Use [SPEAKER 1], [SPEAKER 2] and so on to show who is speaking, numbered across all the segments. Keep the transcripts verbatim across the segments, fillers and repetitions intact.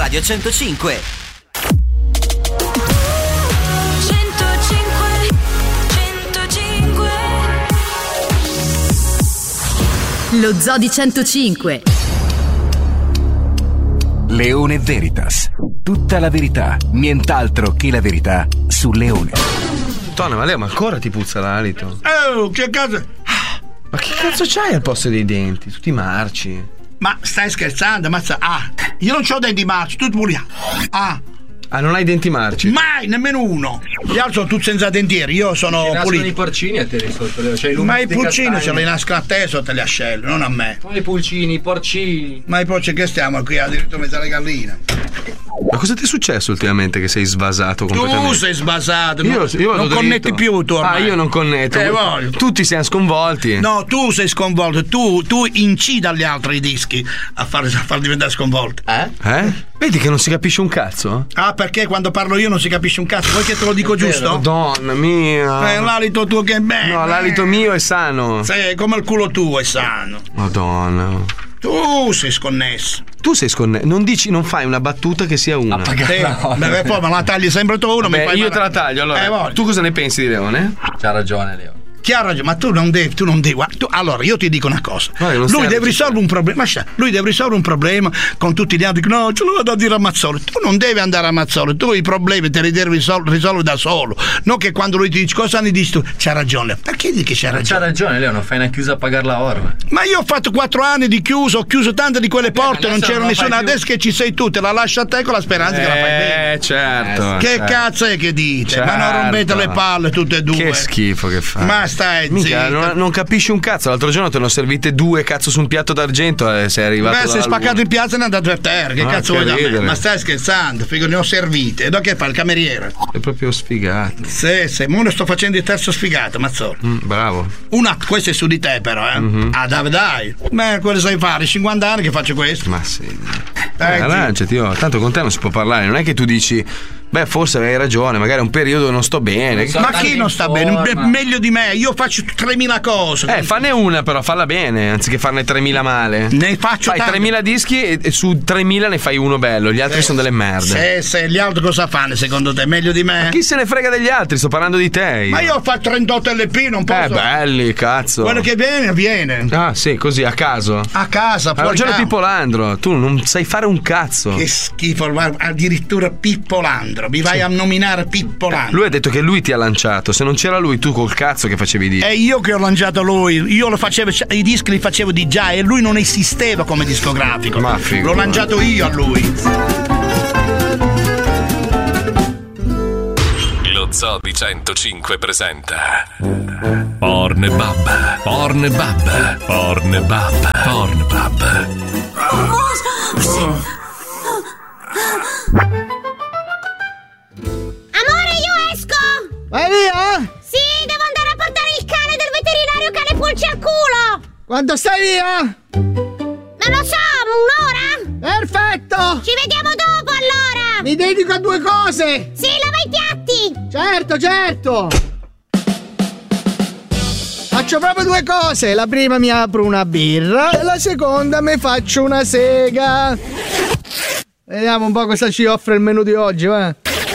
[SPEAKER 1] Radio centocinque.
[SPEAKER 2] Lo Zoo di centocinque.
[SPEAKER 3] Leone Veritas. Tutta la verità, nient'altro che la verità su Leone.
[SPEAKER 4] Tonna, ma lei ma ancora ti puzza l'alito?
[SPEAKER 5] Oh, che cazzo?
[SPEAKER 4] Ma che cazzo c'hai al posto dei denti? Tutti marci.
[SPEAKER 5] Ma stai scherzando? Mazza. Ah, io non c'ho denti marci, tu pure. Ah.
[SPEAKER 4] Ah, non hai denti marci?
[SPEAKER 5] Mai, nemmeno uno. Gli altri sono tutti senza dentieri, io sono
[SPEAKER 6] Ci
[SPEAKER 5] pulito.
[SPEAKER 6] nascono i porcini a te di sotto, cioè
[SPEAKER 5] Ma i pulcini ce li nascono a te sotto le ascelle, non a me.
[SPEAKER 6] Ma i pulcini, i porcini.
[SPEAKER 5] Ma i porci che stiamo qui addirittura mezzo alle galline.
[SPEAKER 4] Ma cosa ti è successo ultimamente che sei svasato completamente?
[SPEAKER 5] Tu sei sbasato,
[SPEAKER 4] Io,
[SPEAKER 5] non,
[SPEAKER 4] io
[SPEAKER 5] non connetti più tu ormai.
[SPEAKER 4] Ah, io non connetto.
[SPEAKER 5] Eh, voglio.
[SPEAKER 4] Tutti siamo sconvolti.
[SPEAKER 5] No, tu sei sconvolto, tu, tu incidi agli altri dischi a far, a far diventare sconvolti.
[SPEAKER 6] Eh?
[SPEAKER 4] Eh? Vedi che non si capisce un cazzo?
[SPEAKER 5] Ah, perché quando parlo io non si capisce un cazzo? Vuoi che te lo dico giusto?
[SPEAKER 4] Madonna mia.
[SPEAKER 5] Eh, l'alito tuo che è bello.
[SPEAKER 4] No, l'alito mio è sano.
[SPEAKER 5] Sì, come il culo tuo è sano.
[SPEAKER 4] Madonna.
[SPEAKER 5] Tu sei sconnesso.
[SPEAKER 4] Tu sei sconnesso. Non dici, non fai una battuta che sia una.
[SPEAKER 5] Sì, beh, poi me la tagli sempre tu uno.
[SPEAKER 4] Beh,
[SPEAKER 5] mi fai
[SPEAKER 4] io
[SPEAKER 5] male.
[SPEAKER 4] te la taglio. Allora,
[SPEAKER 5] Eh,
[SPEAKER 4] tu cosa ne pensi di Leone?
[SPEAKER 6] C'ha ragione, Leo.
[SPEAKER 5] Chi ha ragione? Ma tu non devi, tu non devi. guarda, tu- allora, io ti dico una cosa.
[SPEAKER 4] Guarda, non
[SPEAKER 5] Lui
[SPEAKER 4] stai
[SPEAKER 5] deve risolvere un problema. Ma sta, lui deve risolvere un problema con tutti gli altri. No, ce lo vado a dire a Mazzoli. Tu non devi andare a Mazzoli. Tu i problemi te li devi risol- risolvere da solo. Non che quando lui ti dice cosa ne dici tu? C'ha ragione. Perché dici che c'ha
[SPEAKER 6] C'ha
[SPEAKER 5] ragione?
[SPEAKER 6] ragione, Leo, non fai una chiusa a pagare la orma.
[SPEAKER 5] Ma io ho fatto quattro anni di chiuso, ho chiuso tante di quelle porte, non
[SPEAKER 6] adesso
[SPEAKER 5] c'era
[SPEAKER 6] non lo
[SPEAKER 5] nessuna.
[SPEAKER 6] fai più.
[SPEAKER 5] Adesso che ci sei tu, te la lascio a te con la speranza che la fai bene.
[SPEAKER 4] Eh, certo.
[SPEAKER 5] Che
[SPEAKER 4] certo.
[SPEAKER 5] cazzo è che dite? Ma non
[SPEAKER 4] Certo.
[SPEAKER 5] rompete le palle tutte e due.
[SPEAKER 4] Che schifo che fai.
[SPEAKER 5] Ma stai
[SPEAKER 4] Minchia,
[SPEAKER 5] zitto.
[SPEAKER 4] non, non capisci un cazzo. L'altro giorno te ne ho servite due cazzo su un piatto d'argento e sei arrivato.
[SPEAKER 5] Beh, sei
[SPEAKER 4] dalla
[SPEAKER 5] spaccato
[SPEAKER 4] luna.
[SPEAKER 5] in piazza e ne è andato per terra. Che
[SPEAKER 4] Ah,
[SPEAKER 5] cazzo
[SPEAKER 4] che
[SPEAKER 5] vuoi da me?
[SPEAKER 4] ridere.
[SPEAKER 5] Ma stai scherzando? Figo, ne ho servite. E da che fa il cameriere?
[SPEAKER 4] È proprio sfigato.
[SPEAKER 5] Sì, sì, mo ne sto facendo il terzo sfigato, Mazzolo.
[SPEAKER 4] Mm, bravo.
[SPEAKER 5] Una, questo è su di te, però, eh.
[SPEAKER 4] Mhm.
[SPEAKER 5] Ah, dai, dai. Ma quello sai fare? cinquanta anni che faccio questo.
[SPEAKER 4] Ma sì.
[SPEAKER 5] Eh,
[SPEAKER 4] Eh,
[SPEAKER 5] zitto.
[SPEAKER 4] arrangiati, oh. Tanto con te non si può parlare. Non è che tu dici, beh, forse hai ragione, magari è un periodo non sto bene.
[SPEAKER 6] so.
[SPEAKER 5] Ma chi non sta bene?
[SPEAKER 6] forma.
[SPEAKER 5] Me- meglio di me, io faccio tremila cose.
[SPEAKER 4] Eh, fanne una però, falla bene, anziché farne tremila male.
[SPEAKER 5] Ne faccio
[SPEAKER 4] Fai
[SPEAKER 5] tante.
[SPEAKER 4] tremila dischi e, e su tremila ne fai uno bello, gli altri
[SPEAKER 5] Eh,
[SPEAKER 4] sono delle merde.
[SPEAKER 5] Se, se gli altri cosa fanno secondo te? Meglio di me?
[SPEAKER 4] Chi se ne frega degli altri? Sto parlando di te.
[SPEAKER 5] Ma io ho fatto trentotto L P, non posso.
[SPEAKER 4] Eh, belli, cazzo.
[SPEAKER 5] Quello che viene, viene.
[SPEAKER 4] Ah, sì, così, a caso.
[SPEAKER 5] A casa,
[SPEAKER 4] Ha
[SPEAKER 5] fuori
[SPEAKER 4] ragione
[SPEAKER 5] campo.
[SPEAKER 4] Pippo Landro, tu non sai fare un cazzo.
[SPEAKER 5] Che schifo, guarda, addirittura Pippo Landro. Mi vai a nominare Pippo Landro.
[SPEAKER 4] Lui ha detto che lui ti ha lanciato, se non c'era lui tu col cazzo che facevi di.
[SPEAKER 5] È io che ho lanciato lui, io lo facevo, i dischi li facevo di già e lui non esisteva come discografico.
[SPEAKER 4] Ma figo,
[SPEAKER 5] L'ho lanciato io a lui.
[SPEAKER 7] Lo Zoo di centocinque presenta Pornbub, Pornbub, Pornbub, Pornbub.
[SPEAKER 8] Amore, io esco!
[SPEAKER 9] Vai via?
[SPEAKER 8] Sì, devo andare a portare il cane del veterinario che ha le pulci al culo!
[SPEAKER 9] Quando stai via?
[SPEAKER 8] Non lo so, un'ora?
[SPEAKER 9] Perfetto!
[SPEAKER 8] Ci vediamo dopo allora!
[SPEAKER 9] Mi dedico a due cose!
[SPEAKER 8] Sì, lava i piatti!
[SPEAKER 9] Certo, certo! Faccio proprio due cose. La prima mi apro una birra e la seconda mi faccio una sega. Vediamo un po' cosa ci offre il menù di oggi, va?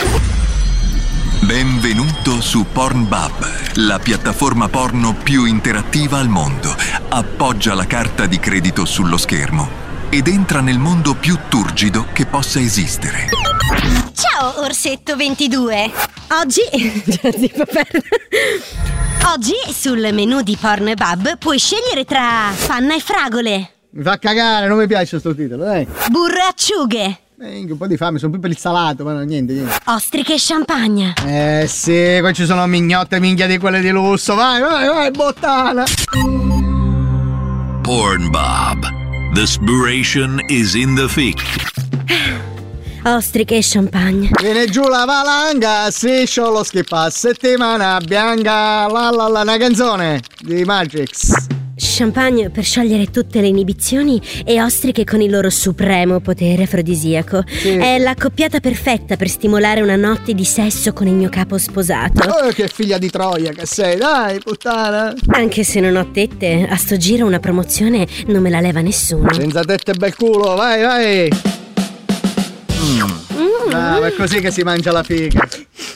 [SPEAKER 10] Benvenuto su Pornbub, la piattaforma porno più interattiva al mondo. Appoggia la carta di credito sullo schermo ed entra nel mondo più turgido che possa esistere.
[SPEAKER 8] Ciao, Orsetto ventidue! Oggi... Oggi sul menù di Pornbub puoi scegliere tra panna e fragole,
[SPEAKER 9] Mi fa cagare, non mi piace sto titolo, dai.
[SPEAKER 8] burro e acciughe,
[SPEAKER 9] Eh, un po' di fame, sono più per il salato, ma no, niente, niente.
[SPEAKER 8] ostriche e champagne.
[SPEAKER 9] Eh sì, qua ci sono mignotte minchia di quelle di lusso. Vai, vai, vai, bottana.
[SPEAKER 7] Pornbub. The inspiration is in the thick.
[SPEAKER 8] Ostriche e champagne.
[SPEAKER 9] Viene giù la valanga, striscio lo schippa, settimana bianca, la la la, una canzone di Matrix.
[SPEAKER 8] Champagne per sciogliere tutte le inibizioni e ostriche con il loro supremo potere afrodisiaco.
[SPEAKER 9] Sì.
[SPEAKER 8] È l'accoppiata perfetta per stimolare una notte di sesso con il mio capo sposato.
[SPEAKER 9] Oh, che figlia di Troia che sei, dai, puttana.
[SPEAKER 8] Anche se non ho tette, a sto giro una promozione non me la leva nessuno.
[SPEAKER 9] Senza tette e bel culo, vai, vai. Mm. Ah, è così che si mangia la figa.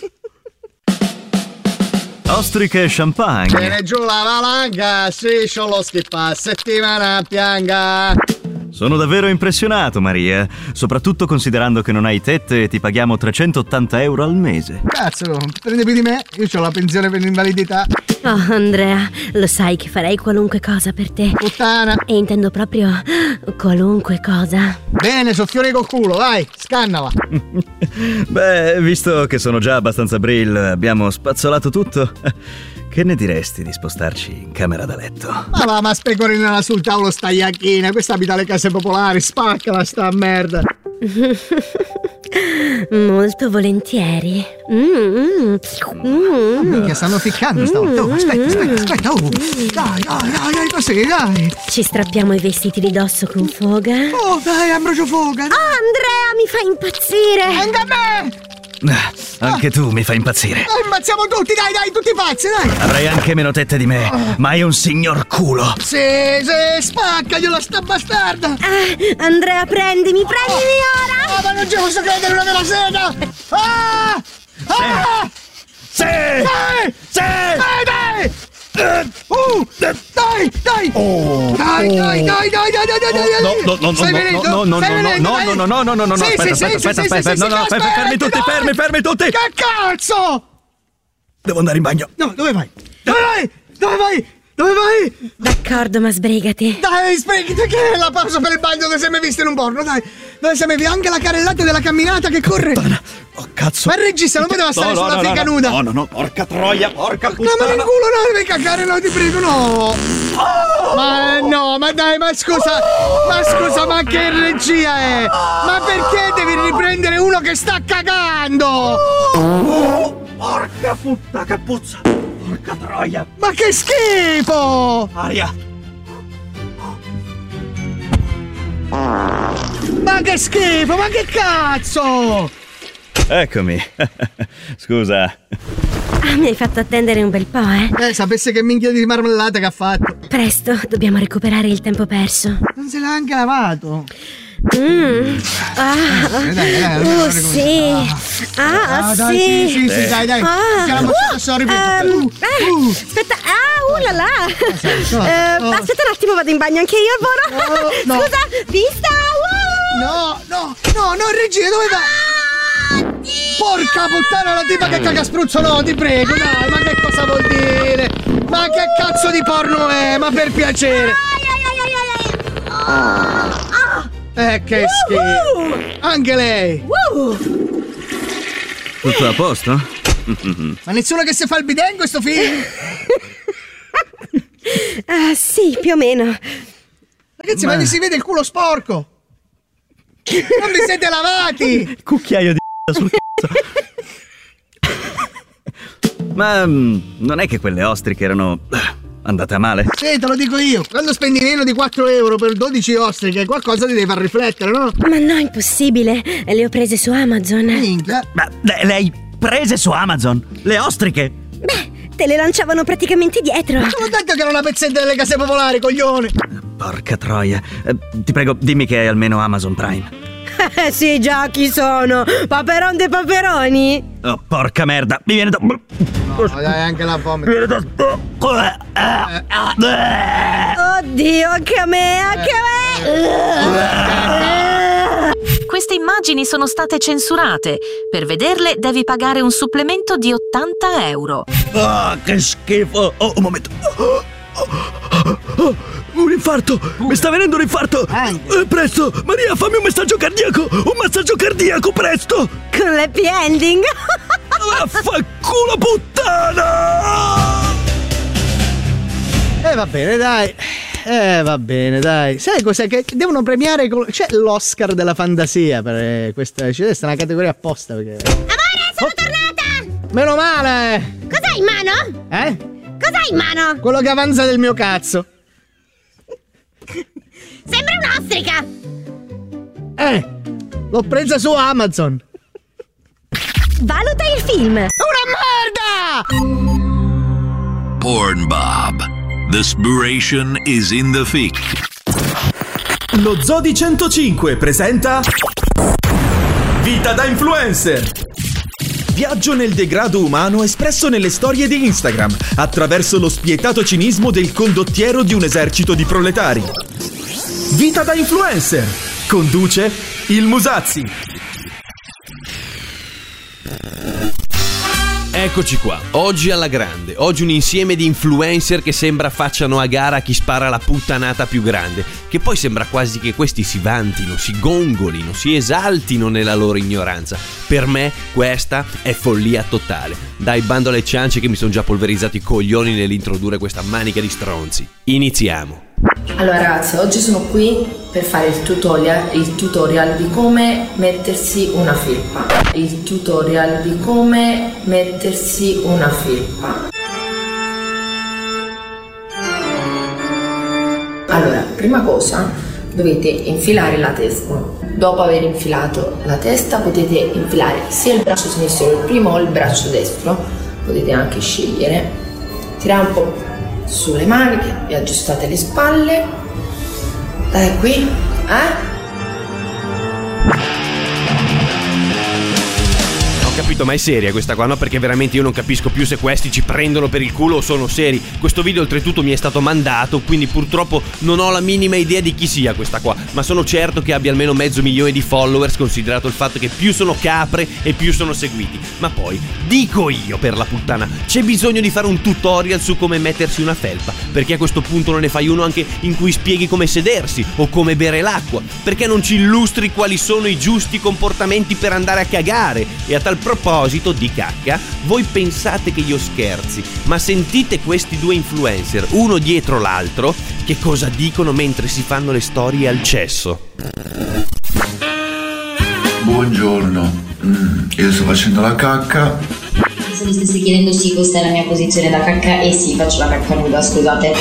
[SPEAKER 1] Ostriche e champagne.
[SPEAKER 9] Viene giù la valanga, striscio lo schippa, settimana pianga.
[SPEAKER 1] Sono davvero impressionato, Maria, soprattutto considerando che non hai tette e ti paghiamo trecentottanta euro al mese.
[SPEAKER 9] Cazzo, prende più di me, io ho la pensione per l'invalidità.
[SPEAKER 8] Oh, Andrea, lo sai che farei qualunque cosa per te.
[SPEAKER 9] Puttana.
[SPEAKER 8] E intendo proprio qualunque cosa.
[SPEAKER 9] Bene, soffione col culo, vai, scannala.
[SPEAKER 1] Beh, visto che sono già abbastanza brill, abbiamo spazzolato tutto. Che ne diresti di spostarci in camera da letto?
[SPEAKER 9] Ma va, ma specorinala sul tavolo sta iacchina, questa abita alle case popolari, spaccala sta merda.
[SPEAKER 8] Molto volentieri. Mm, mm.
[SPEAKER 9] Minchia, stanno ficcando, stavo. Oh, aspetta, aspetta, aspetta. Oh. Dai, dai, dai, dai, così, dai.
[SPEAKER 8] Ci strappiamo i vestiti di dosso con foga.
[SPEAKER 9] Oh, dai, Ambrogio Foga. Dai.
[SPEAKER 8] Oh, Andrea, mi fa impazzire.
[SPEAKER 9] Anche a me.
[SPEAKER 1] Ah, anche ah. tu mi fai impazzire.
[SPEAKER 9] Dai, impazziamo tutti, dai, dai, tutti pazzi, dai.
[SPEAKER 1] Avrei anche meno tette di me, oh. ma hai un signor culo.
[SPEAKER 9] Sì, sì, spaccagliela sta bastarda.
[SPEAKER 8] Ah, Andrea, prendimi, prendimi
[SPEAKER 9] oh.
[SPEAKER 8] ora.
[SPEAKER 9] Oh, ma non ci posso credere, una della sega. Ah! Ah!
[SPEAKER 1] Sì!
[SPEAKER 9] Dai!
[SPEAKER 1] Sì!
[SPEAKER 9] Dai, dai! Uh, dai, dai!
[SPEAKER 1] Oh,
[SPEAKER 9] dai, dai, dai, dai, dai, dai, dai, dai!
[SPEAKER 1] No, no, no,
[SPEAKER 9] Sei venuto?
[SPEAKER 1] no, no, no,
[SPEAKER 9] Sei venuto,
[SPEAKER 1] no,
[SPEAKER 9] dai?
[SPEAKER 1] no, no, no, no, no, no,
[SPEAKER 9] Sì,
[SPEAKER 1] aspetta,
[SPEAKER 9] sì,
[SPEAKER 1] aspetta,
[SPEAKER 9] sì,
[SPEAKER 1] aspetta,
[SPEAKER 9] sì,
[SPEAKER 1] aspetta,
[SPEAKER 9] sì,
[SPEAKER 1] no, no,
[SPEAKER 9] sì,
[SPEAKER 1] fermi, fermi tutti,
[SPEAKER 9] dai.
[SPEAKER 1] fermi, fermi tutti!
[SPEAKER 9] Che cazzo?
[SPEAKER 1] Devo andare in bagno.
[SPEAKER 9] No, dove vai? Dove vai? Dove vai? Dove vai?
[SPEAKER 8] D'accordo, ma sbrigati.
[SPEAKER 9] Dai, sbrigati, che è la pausa per il bagno dove sei mai visto in un porno, dai. Dove sei mai visto anche la carrellata della camminata che corre.
[SPEAKER 1] Puttana. Oh, cazzo.
[SPEAKER 9] Ma il regista non poteva stare
[SPEAKER 1] no, no,
[SPEAKER 9] sulla
[SPEAKER 1] no,
[SPEAKER 9] fica
[SPEAKER 1] no,
[SPEAKER 9] nuda.
[SPEAKER 1] No, no, no, porca troia, porca puttana.
[SPEAKER 9] No, ma nel culo no, devi cagare, no, ti prego, no. Oh. Ma no, ma dai, ma scusa. Ma scusa, ma che regia è? Ma perché devi riprendere uno che sta cagando?
[SPEAKER 1] Oh, porca puttana, che puzza. Porca troia.
[SPEAKER 9] Ma che schifo!
[SPEAKER 1] Aria.
[SPEAKER 9] Ma che schifo, ma che cazzo!
[SPEAKER 1] Eccomi. Scusa.
[SPEAKER 8] Ah, mi hai fatto attendere un bel po', eh?
[SPEAKER 9] Eh, sapesse che minchia di marmellata che ha fatto.
[SPEAKER 8] Presto, dobbiamo recuperare il tempo perso.
[SPEAKER 9] Non se l'ha anche lavato.
[SPEAKER 8] Mm. Ah,
[SPEAKER 9] dai, dai, dai,
[SPEAKER 8] uh,
[SPEAKER 9] dai,
[SPEAKER 8] sì. Ah,
[SPEAKER 9] ah, dai,
[SPEAKER 8] sì.
[SPEAKER 9] sì, sì, sì, dai, dai.
[SPEAKER 8] Ah,
[SPEAKER 9] C'è la mozzata, sorry,
[SPEAKER 8] um,
[SPEAKER 9] uh, uh.
[SPEAKER 8] Aspetta, ah, uh là là.
[SPEAKER 9] No,
[SPEAKER 8] uh,
[SPEAKER 9] no.
[SPEAKER 8] Aspetta un attimo, vado in bagno anche io, Voro.
[SPEAKER 9] No, no.
[SPEAKER 8] Scusa, vista. Uh.
[SPEAKER 9] No, no, no, no, regia, dove vai?
[SPEAKER 8] Ah,
[SPEAKER 9] porca puttana, la tipa che caga spruzzo, no, ti prego, dai, ma che cosa vuol dire? Ma che cazzo di porno è? Ma per piacere. Eh, che schifo. Anche lei.
[SPEAKER 1] Tutto a posto?
[SPEAKER 9] Ma nessuno che si fa il bidet in questo film?
[SPEAKER 8] Ah, sì, più o meno.
[SPEAKER 9] Ragazzi, ma, ma vi si vede il culo sporco. Non vi siete lavati.
[SPEAKER 1] Cucchiaio di sul cazzo. Ma um, non è che quelle ostriche erano andate a male?
[SPEAKER 9] Sì, te lo dico io. Quando spendi meno di quattro euro per dodici ostriche, qualcosa ti deve far riflettere, no?
[SPEAKER 8] Ma no, impossibile. Le ho prese su Amazon.
[SPEAKER 9] Minchia.
[SPEAKER 1] Ma le, le hai prese su Amazon? Le ostriche?
[SPEAKER 8] Beh, te le lanciavano praticamente dietro.
[SPEAKER 9] Ma te l'ho detto che era una pezzetta delle case popolari, coglione.
[SPEAKER 1] Porca troia. Eh, ti prego, dimmi che hai almeno Amazon Prime.
[SPEAKER 8] Eh sì, già, chi sono? Paperon dei paperoni?
[SPEAKER 1] Oh, porca merda, mi viene da...
[SPEAKER 9] No, dai, anche la fame.
[SPEAKER 1] Mi viene da...
[SPEAKER 8] Oddio, anche a me, anche a me!
[SPEAKER 11] Queste immagini sono state censurate. Per vederle devi pagare un supplemento di ottanta euro.
[SPEAKER 1] Ah, che schifo! Oh, un momento. Oh, oh, oh, un infarto! Mi sta venendo un infarto! Eh, presto! Maria, fammi un messaggio cardiaco! Un massaggio cardiaco, presto!
[SPEAKER 8] Con l'happy ending!
[SPEAKER 1] Vaffanculo puttana!
[SPEAKER 9] Eh, va bene, dai. Eh, va bene, dai. Sai cos'è? Che devono premiare. C'è l'Oscar della fantasia per questa. C'è una categoria apposta perché.
[SPEAKER 8] Amore, sono
[SPEAKER 9] oh.
[SPEAKER 8] tornata!
[SPEAKER 9] Meno male!
[SPEAKER 8] Cos'hai in mano?
[SPEAKER 9] Eh?
[SPEAKER 8] Cos'hai in mano?
[SPEAKER 9] Quello che avanza del mio cazzo.
[SPEAKER 8] Sembra un'ostrica!
[SPEAKER 9] Eh! L'ho presa su Amazon!
[SPEAKER 8] Valuta il film!
[SPEAKER 9] Una merda!
[SPEAKER 7] Pornbob. The spiration is in the fic.
[SPEAKER 12] Lo Zoo di centocinque presenta Vita da influencer. Viaggio nel degrado umano espresso nelle storie di Instagram, attraverso lo spietato cinismo del condottiero di un esercito di proletari. Vita da influencer. Conduce il Musazzi.
[SPEAKER 13] Eccoci qua, oggi alla grande, oggi un insieme di influencer che sembra facciano a gara a chi spara la puttanata più grande, che poi sembra quasi che questi si vantino, si gongolino, si esaltino nella loro ignoranza. Per me questa è follia totale. Dai, bando alle ciance che mi sono già polverizzato i coglioni nell'introdurre questa manica di stronzi. Iniziamo.
[SPEAKER 14] Allora ragazzi, oggi sono qui per fare il tutorial, il tutorial di come mettersi una felpa. Il tutorial di come mettersi una felpa. Allora, prima cosa dovete infilare la testa. Dopo aver infilato la testa potete infilare sia il braccio sinistro il primo o il braccio destro. Potete anche scegliere. Tirare un po' sulle maniche, vi aggiustate le spalle. Dai qui, eh?
[SPEAKER 13] Ho capito, ma è seria questa qua, no? Perché veramente io non capisco più se questi ci prendono per il culo o sono seri. Questo video oltretutto mi è stato mandato, quindi purtroppo non ho la minima idea di chi sia questa qua, ma sono certo che abbia almeno mezzo milione di followers, considerato il fatto che più sono capre e più sono seguiti. Ma poi, dico io per la puttana, c'è bisogno di fare un tutorial su come mettersi una felpa? Perché a questo punto non ne fai uno anche in cui spieghi come sedersi o come bere l'acqua? Perché non ci illustri quali sono i giusti comportamenti per andare a cagare? E a tal proposito di cacca, voi pensate che io scherzi, ma sentite questi due influencer, uno dietro l'altro, che cosa dicono mentre si fanno le storie al cesso.
[SPEAKER 15] Buongiorno, mm, io sto facendo la cacca.
[SPEAKER 16] Se mi stessi chiedendo sì, questa è la mia posizione da cacca e sì, faccio la cacca nuda, scusate.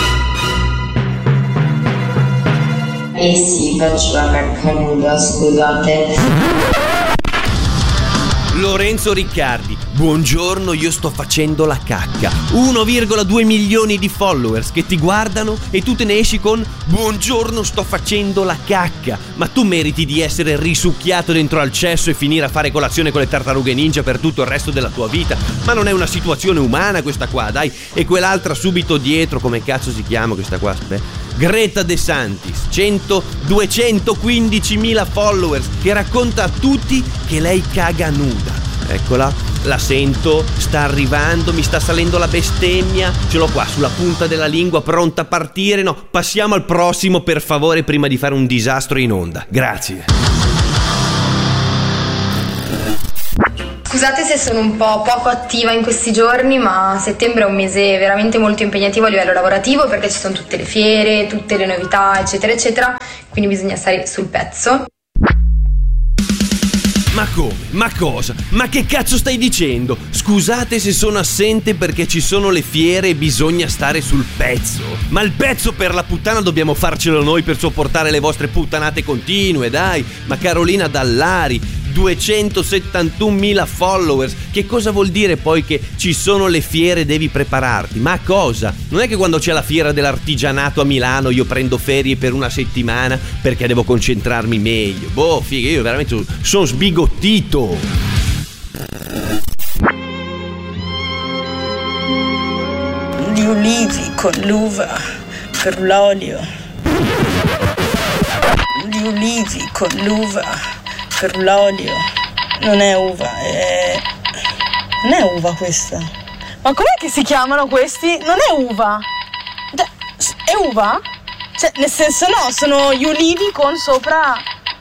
[SPEAKER 16] E sì, faccio la cacca nuda, scusate.
[SPEAKER 13] Lorenzo Riccardi, buongiorno, io sto facendo la cacca. uno virgola due milioni di followers che ti guardano e tu te ne esci con buongiorno, sto facendo la cacca. Ma tu meriti di essere risucchiato dentro al cesso e finire a fare colazione con le tartarughe ninja per tutto il resto della tua vita. Ma non è una situazione umana questa qua, dai. E quell'altra subito dietro, come cazzo si chiama questa qua? Aspetta. Greta De Santis, cento duecentoquindicimila followers, che racconta a tutti che lei caga nuda. Eccola, la sento, sta arrivando, mi sta salendo la bestemmia, ce l'ho qua sulla punta della lingua, pronta a partire. No, passiamo al prossimo per favore, prima di fare un disastro in onda. Grazie.
[SPEAKER 17] Scusate se sono un po' poco attiva in questi giorni, ma settembre è un mese veramente molto impegnativo a livello lavorativo, perché ci sono tutte le fiere, tutte le novità, eccetera eccetera, quindi bisogna stare sul pezzo.
[SPEAKER 13] Ma come? Ma cosa? Ma che cazzo stai dicendo? Scusate se sono assente perché ci sono le fiere e bisogna stare sul pezzo. Ma il pezzo per la puttana dobbiamo farcelo noi per sopportare le vostre puttanate continue, dai. Ma Carolina Dallari, duecentosettantunomila followers. Che cosa vuol dire poi che ci sono le fiere e devi prepararti? Ma cosa? Non è che quando c'è la fiera dell'artigianato a Milano io prendo ferie per una settimana perché devo concentrarmi meglio. Boh, figa, io veramente sono sbigottito.
[SPEAKER 18] Gli ulivi con l'uva per l'olio. Gli ulivi con l'uva per l'olio. Non è uva, è... non è uva questa. Ma com'è che si chiamano questi? Non è uva. È uva? Cioè, nel senso no, sono gli ulivi con sopra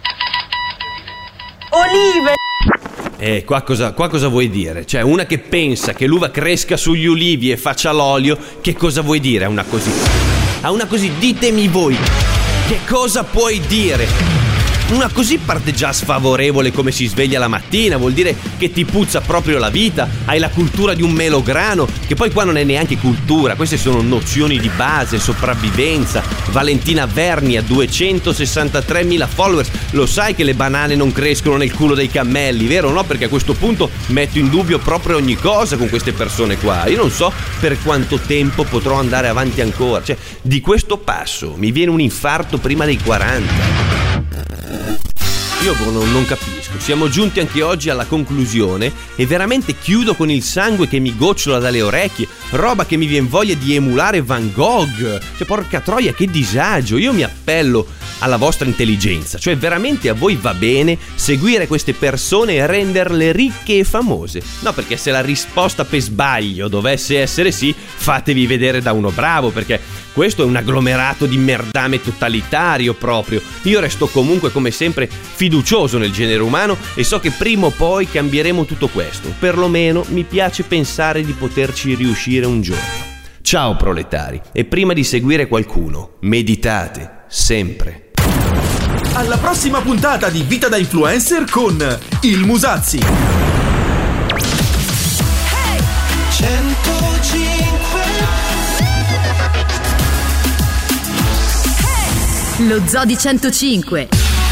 [SPEAKER 18] olive.
[SPEAKER 13] Eh, qua cosa, qua cosa vuoi dire? Cioè, una che pensa che l'uva cresca sugli ulivi e faccia l'olio, che cosa vuoi dire a una così? A una così, ditemi voi, che cosa puoi dire? Una così parte già sfavorevole come si sveglia la mattina, vuol dire che ti puzza proprio la vita, hai la cultura di un melograno, che poi qua non è neanche cultura, queste sono nozioni di base, sopravvivenza. Valentina Verni ha duecentosessantatremila followers, lo sai che le banane non crescono nel culo dei cammelli, vero o no? Perché a questo punto metto in dubbio proprio ogni cosa con queste persone qua, io non so per quanto tempo potrò andare avanti ancora, cioè di questo passo mi viene un infarto prima dei quaranta. Io non, non capisco. Siamo giunti anche oggi alla conclusione e veramente chiudo con il sangue che mi gocciola dalle orecchie, roba che mi viene voglia di emulare Van Gogh. Cioè, porca troia, che disagio. Io mi appello alla vostra intelligenza, cioè veramente a voi va bene seguire queste persone e renderle ricche e famose? No, perché se la risposta per sbaglio dovesse essere sì, fatevi vedere da uno bravo, perché questo è un agglomerato di merdame totalitario proprio. Io resto comunque come sempre fiducioso nel genere umano e so che prima o poi cambieremo tutto questo. Perlomeno mi piace pensare di poterci riuscire un giorno. Ciao proletari, e prima di seguire qualcuno, meditate sempre.
[SPEAKER 12] Alla prossima puntata di Vita da Influencer con il Musazzi.
[SPEAKER 2] centocinque Lo Zoo di centocinque.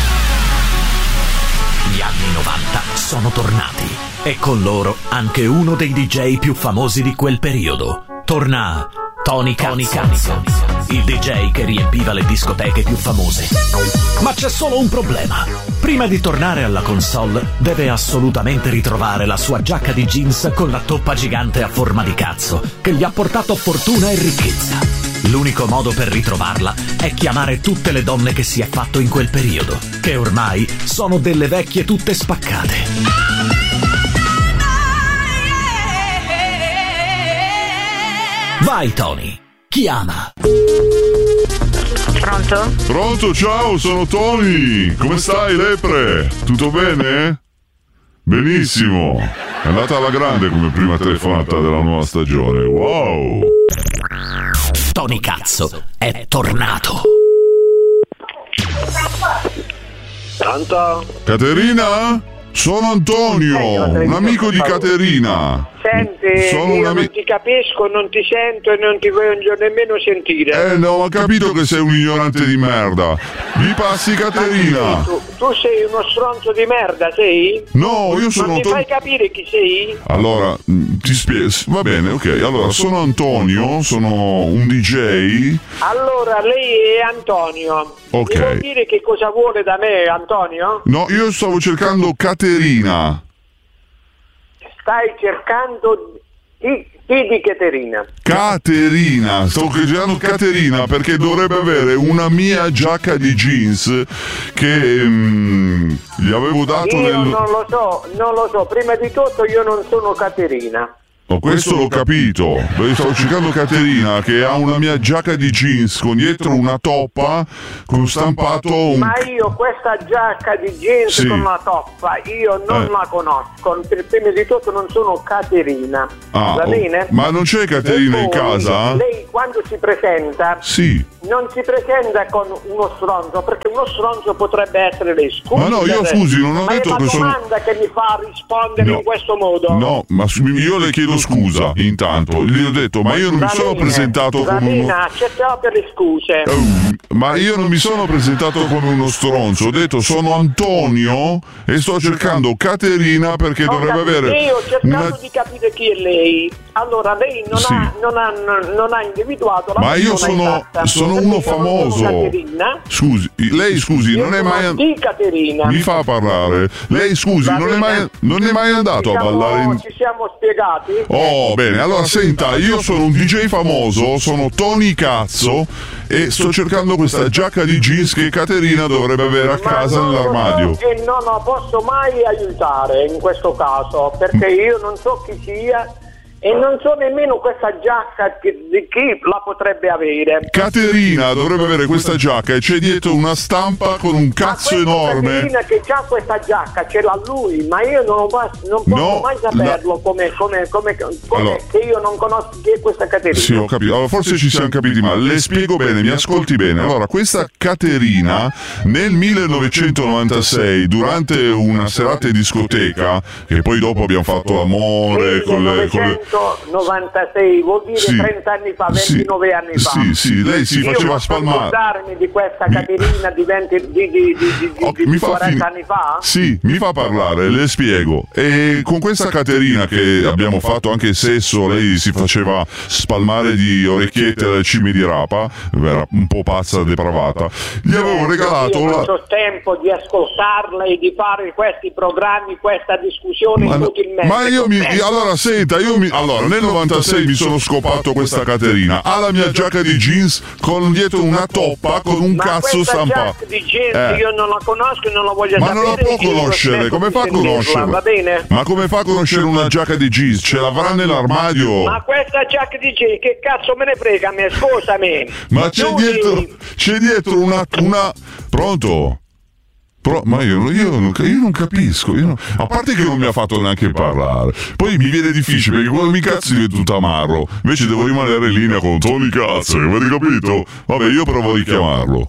[SPEAKER 19] Gli anni novanta sono tornati e con loro anche uno dei D J più famosi di quel periodo. Torna Tony Cazzo, il D J che riempiva le discoteche più famose. Ma c'è solo un problema. Prima di tornare alla console deve assolutamente ritrovare la sua giacca di jeans con la toppa gigante a forma di cazzo che gli ha portato fortuna e ricchezza. L'unico modo per ritrovarla è chiamare tutte le donne che si è fatto in quel periodo, che ormai sono delle vecchie tutte spaccate. Vai Tony, chiama.
[SPEAKER 20] Pronto?
[SPEAKER 21] Pronto, ciao, sono Tony. Come stai, lepre? Tutto bene? Benissimo. È andata alla grande come prima telefonata della nuova stagione. Wow.
[SPEAKER 19] Tony Cazzo è tornato.
[SPEAKER 21] Pronto? Caterina? Sono Antonio, un amico di Caterina.
[SPEAKER 20] Senti,
[SPEAKER 21] Sono
[SPEAKER 20] io
[SPEAKER 21] un ami-
[SPEAKER 20] non ti capisco, non ti sento e non ti voglio nemmeno sentire.
[SPEAKER 21] Eh, no, ho capito che sei un ignorante di merda. Mi passi Caterina?
[SPEAKER 20] Tu, tu sei uno stronzo di merda, sei?
[SPEAKER 21] No, io sono
[SPEAKER 20] Non mi
[SPEAKER 21] to-
[SPEAKER 20] fai capire chi sei?
[SPEAKER 21] Allora, mh, ti spiego. Va bene, ok. Allora, sono Antonio, sono un D J.
[SPEAKER 20] Allora, lei è Antonio.
[SPEAKER 21] Ok.
[SPEAKER 20] Mi vuol dire che cosa vuole da me, Antonio?
[SPEAKER 21] No, io stavo cercando Caterina.
[SPEAKER 20] Stai cercando chi, chi di Caterina?
[SPEAKER 21] Caterina, stavo cercando Caterina perché dovrebbe avere una mia giacca di jeans che mh, gli avevo dato
[SPEAKER 20] Io
[SPEAKER 21] nel...
[SPEAKER 20] non lo so, non lo so. Prima di tutto io non sono Caterina.
[SPEAKER 21] Oh, questo l'ho capito. Io stavo cercando Caterina che ha una mia giacca di jeans con dietro una toppa con stampato un...
[SPEAKER 20] Ma io questa giacca di jeans
[SPEAKER 21] Sì.
[SPEAKER 20] con la toppa, io non
[SPEAKER 21] Eh.
[SPEAKER 20] la conosco. Per prima di tutto non sono Caterina.
[SPEAKER 21] Ah,
[SPEAKER 20] Va
[SPEAKER 21] oh,
[SPEAKER 20] bene?
[SPEAKER 21] ma non c'è Caterina
[SPEAKER 20] E
[SPEAKER 21] in
[SPEAKER 20] poi,
[SPEAKER 21] casa?
[SPEAKER 20] Lei quando si presenta
[SPEAKER 21] Sì.
[SPEAKER 20] non si presenta con uno stronzo, perché uno stronzo potrebbe essere lei. Scusi,
[SPEAKER 21] Ma no, io
[SPEAKER 20] per-
[SPEAKER 21] scusi, non ho
[SPEAKER 20] ma
[SPEAKER 21] detto
[SPEAKER 20] è
[SPEAKER 21] che
[SPEAKER 20] la
[SPEAKER 21] sono-
[SPEAKER 20] domanda che mi fa rispondere
[SPEAKER 21] No.
[SPEAKER 20] in questo modo.
[SPEAKER 21] No, ma su- io le chiedo scusa intanto. Gli ho detto, ma io non mi
[SPEAKER 20] Va
[SPEAKER 21] sono
[SPEAKER 20] bene,
[SPEAKER 21] presentato
[SPEAKER 20] va
[SPEAKER 21] come uno...
[SPEAKER 20] bene, accettiamo per le scuse.
[SPEAKER 21] Ma io non mi sono presentato come uno stronzo, ho detto sono Antonio e sto cercando Caterina perché
[SPEAKER 20] Ho
[SPEAKER 21] dovrebbe
[SPEAKER 20] capito,
[SPEAKER 21] avere
[SPEAKER 20] Io ho cercato
[SPEAKER 21] una...
[SPEAKER 20] di capire chi è lei. Allora lei non,
[SPEAKER 21] Sì.
[SPEAKER 20] ha, non, ha, non ha individuato la
[SPEAKER 21] Ma io
[SPEAKER 20] persona
[SPEAKER 21] sono,
[SPEAKER 20] esatta.
[SPEAKER 21] sono
[SPEAKER 20] Perché
[SPEAKER 21] uno
[SPEAKER 20] io non sono
[SPEAKER 21] famoso.
[SPEAKER 20] Caterina.
[SPEAKER 21] Scusi, lei scusi,
[SPEAKER 20] Io
[SPEAKER 21] non è
[SPEAKER 20] sono
[SPEAKER 21] mai...
[SPEAKER 20] di Caterina.
[SPEAKER 21] Mi fa parlare. Lei scusi,
[SPEAKER 20] Va
[SPEAKER 21] non è
[SPEAKER 20] bene.
[SPEAKER 21] mai, non è mai andato
[SPEAKER 20] Ci
[SPEAKER 21] a
[SPEAKER 20] siamo-
[SPEAKER 21] ballare in...
[SPEAKER 20] Ci siamo spiegati?
[SPEAKER 21] Oh, bene, allora senta, io sono un D J famoso, sono Tony Cazzo e sto cercando questa giacca di jeans che Caterina dovrebbe avere a casa
[SPEAKER 20] non lo
[SPEAKER 21] nell'armadio.
[SPEAKER 20] so e non la posso mai aiutare in questo caso, perché io non so chi sia e non so nemmeno questa giacca che- di chi la potrebbe avere.
[SPEAKER 21] Caterina dovrebbe avere questa giacca e c'è dietro una stampa con un cazzo enorme.
[SPEAKER 20] Caterina che già questa giacca ce l'ha lui, ma io non, ho- non posso
[SPEAKER 21] No,
[SPEAKER 20] mai saperlo come, come, come, come
[SPEAKER 21] Allora.
[SPEAKER 20] che io non conosco chi è questa Caterina.
[SPEAKER 21] Sì, ho capito. Allora, forse ci siamo capiti male. Le spiego bene, mi ascolti bene. Allora, questa Caterina nel millenovecentonovantasei, durante una serata in discoteca, che poi dopo abbiamo fatto amore con le, con le-
[SPEAKER 20] millenovecentonovantasei, vuol dire
[SPEAKER 21] Sì.
[SPEAKER 20] trenta anni fa,
[SPEAKER 21] Sì.
[SPEAKER 20] ventinove anni fa.
[SPEAKER 21] Sì, sì, lei si
[SPEAKER 20] Io
[SPEAKER 21] faceva
[SPEAKER 20] posso
[SPEAKER 21] spalmare.
[SPEAKER 20] ricordarmi di questa Caterina di, venti, di, di, di, di, di, di
[SPEAKER 21] mi fa
[SPEAKER 20] quaranta
[SPEAKER 21] fin-
[SPEAKER 20] anni fa?
[SPEAKER 21] Sì, mi fa parlare, le spiego. E con questa Caterina che abbiamo fatto anche sesso, lei si faceva spalmare di orecchiette alle cime di rapa, era un po' pazza, depravata. Gli avevo regalato
[SPEAKER 20] Io non
[SPEAKER 21] la...
[SPEAKER 20] ho tempo di ascoltarla e di fare questi programmi, questa discussione
[SPEAKER 21] Ma, no-
[SPEAKER 20] inutilmente.
[SPEAKER 21] ma io mi,
[SPEAKER 20] Ecco.
[SPEAKER 21] allora senta, io mi, allora nel novantasei mi sono scopato questa Caterina, ha la mia giacca di jeans con dietro una toppa con un
[SPEAKER 20] Ma
[SPEAKER 21] cazzo
[SPEAKER 20] questa
[SPEAKER 21] stampato.
[SPEAKER 20] giacca di jeans
[SPEAKER 21] Eh.
[SPEAKER 20] io non la conosco e non la voglio
[SPEAKER 21] Ma
[SPEAKER 20] sapere.
[SPEAKER 21] non la può
[SPEAKER 20] io
[SPEAKER 21] conoscere,
[SPEAKER 20] smetto
[SPEAKER 21] come
[SPEAKER 20] di
[SPEAKER 21] fa a
[SPEAKER 20] sentirla,
[SPEAKER 21] conoscerla?
[SPEAKER 20] Va bene?
[SPEAKER 21] Ma come fa a conoscere una giacca di jeans? Ce l'avrà nell'armadio?
[SPEAKER 20] Ma questa giacca di jeans che cazzo me ne frega a me, scusami.
[SPEAKER 21] Ma c'è
[SPEAKER 20] Tu
[SPEAKER 21] dietro,
[SPEAKER 20] di-
[SPEAKER 21] c'è dietro una, una... Pronto? Pro- ma io, io, non, io non capisco, io non- a parte che non mi ha fatto neanche parlare, poi mi viene difficile perché quando mi cazzo divento tutto amarro, invece devo rimanere in linea con Tony Cazzo, avete capito? Vabbè, io provo a richiamarlo.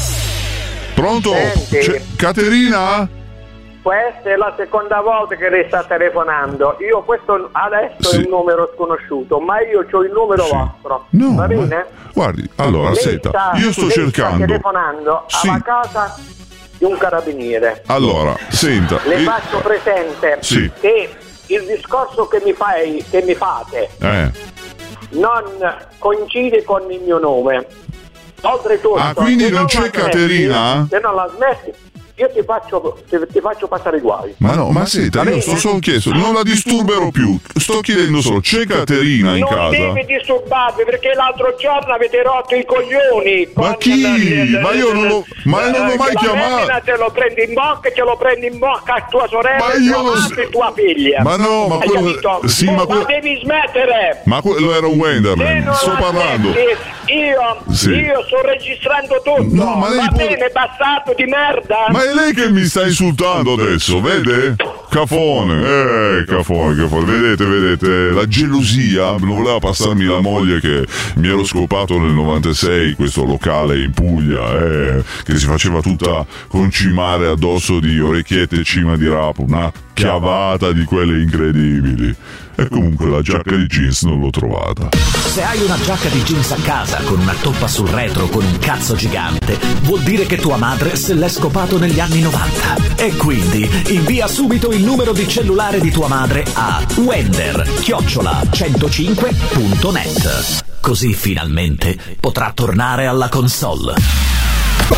[SPEAKER 21] Pronto?
[SPEAKER 20] Senti.
[SPEAKER 21] C'è- Caterina?
[SPEAKER 20] Questa è la seconda volta che lei sta telefonando. Io questo adesso
[SPEAKER 21] Sì.
[SPEAKER 20] è un numero sconosciuto, ma io ho il numero vostro.
[SPEAKER 21] No,
[SPEAKER 20] Va
[SPEAKER 21] ma-
[SPEAKER 20] bene?
[SPEAKER 21] Guardi, allora,
[SPEAKER 20] Lei
[SPEAKER 21] senta,
[SPEAKER 20] sta-
[SPEAKER 21] io sto
[SPEAKER 20] lei
[SPEAKER 21] cercando...
[SPEAKER 20] Sta telefonando
[SPEAKER 21] Sì.
[SPEAKER 20] alla casa di un carabiniere.
[SPEAKER 21] Allora, senta...
[SPEAKER 20] Le
[SPEAKER 21] eh,
[SPEAKER 20] faccio presente
[SPEAKER 21] Sì.
[SPEAKER 20] che il discorso che mi fai, che mi fate,
[SPEAKER 21] eh.
[SPEAKER 20] non coincide con il mio nome. Oltretutto,
[SPEAKER 21] Ah, quindi
[SPEAKER 20] se
[SPEAKER 21] non
[SPEAKER 20] la
[SPEAKER 21] c'è
[SPEAKER 20] smetti-
[SPEAKER 21] Caterina?
[SPEAKER 20] Se non la smetti, io ti faccio, ti, ti faccio passare i guai.
[SPEAKER 21] Ma no, ma senta,
[SPEAKER 20] Va
[SPEAKER 21] io
[SPEAKER 20] bene?
[SPEAKER 21] sto solo chiesto, non la disturberò più. Sto chiedendo solo, c'è Caterina in
[SPEAKER 20] Non
[SPEAKER 21] casa?
[SPEAKER 20] devi disturbarvi perché l'altro giorno avete rotto i coglioni.
[SPEAKER 21] Ma
[SPEAKER 20] con
[SPEAKER 21] chi?
[SPEAKER 20] il-
[SPEAKER 21] Ma io non l'ho- ma non l'ho
[SPEAKER 20] eh,
[SPEAKER 21] mai
[SPEAKER 20] la
[SPEAKER 21] chiamato.
[SPEAKER 20] femmina te lo prendi in bocca e ce lo prendi in bocca a tua sorella,
[SPEAKER 21] Ma
[SPEAKER 20] e
[SPEAKER 21] io
[SPEAKER 20] tua
[SPEAKER 21] lo
[SPEAKER 20] madre
[SPEAKER 21] so-
[SPEAKER 20] e tua figlia.
[SPEAKER 21] Ma no, ma
[SPEAKER 20] Hai
[SPEAKER 21] quello-
[SPEAKER 20] capito?
[SPEAKER 21] sì, ma
[SPEAKER 20] ma
[SPEAKER 21] quello-
[SPEAKER 20] devi smettere.
[SPEAKER 21] Ma quello era un
[SPEAKER 20] Se
[SPEAKER 21] Wenderman,
[SPEAKER 20] non
[SPEAKER 21] sto
[SPEAKER 20] la
[SPEAKER 21] parlando.
[SPEAKER 20] smetti, io,
[SPEAKER 21] Sì.
[SPEAKER 20] io sto registrando tutto.
[SPEAKER 21] No, ma lei
[SPEAKER 20] Va
[SPEAKER 21] può-
[SPEAKER 20] bene, bastardo di merda.
[SPEAKER 21] Ma è lei che mi sta insultando adesso, vede? Cafone, eh, cafone, cafone. Vedete, vedete, la gelosia non voleva passarmi la moglie che mi ero scopato nel novantasei, questo locale in Puglia, eh, che si faceva tutta concimare addosso di orecchiette e cima di rapo, una chiavata di quelle incredibili. E comunque la giacca di jeans non l'ho trovata.
[SPEAKER 19] Se hai una giacca di jeans a casa con una toppa sul retro con un cazzo gigante, vuol dire che tua madre se l'è scopato negli anni novanta. E quindi invia subito il numero di cellulare di tua madre a wender chiocciola centocinque punto net. Così finalmente potrà tornare alla console.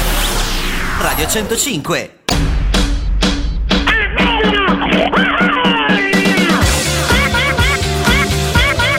[SPEAKER 3] Radio centocinque.